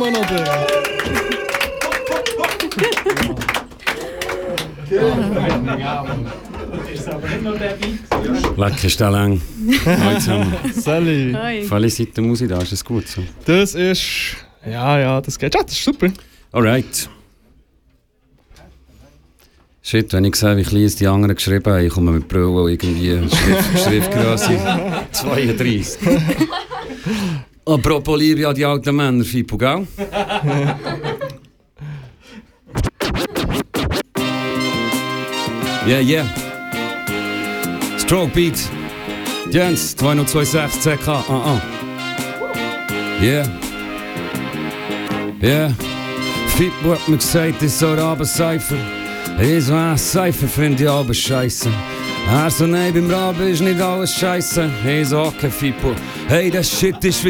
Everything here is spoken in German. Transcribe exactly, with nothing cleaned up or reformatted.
wir noch durch. Lecker ist der lang. Hallo zusammen. Sally. Welche Seite muss ich da? Ist das gut so? Das ist... Ja, ja, das geht. Ja, das ist super. Alright. Shit, wenn ich sehe, wie klein es die anderen geschrieben haben, ich komme mit Brille irgendwie Schrift, Schriftgröße zweiunddreißig. Apropos Liebe an die alten Männer, Fippo, gell? Yeah, yeah. Stroke Beat. Jens, zwei null zwei sechs C K. Uh -uh. Yeah. Yeah. Fippo hat mir gesagt, ich soll Rabencypher. Ich so, ah, Cypher finde ich aber scheisse. Er so, nein, beim Raben ist nicht alles scheisse. Ich so, okay, Fippo. Hey, das Shit ist wie